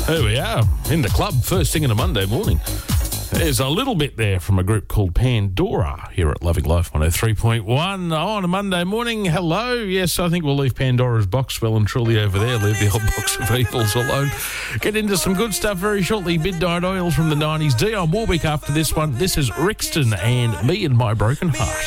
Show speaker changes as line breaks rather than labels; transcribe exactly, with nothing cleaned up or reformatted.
There we are, in the club, first thing on a Monday morning. There's a little bit there from a group called Pandora here at Loving Life one oh three point one on a Monday morning. Hello. Yes, I think we'll leave Pandora's box well and truly over there. Leave the old box of evils alone. Get into some good stuff very shortly. Midnight Oil from the nineties. Dionne Warwick after this one. This is Rixton and Me and My Broken Heart.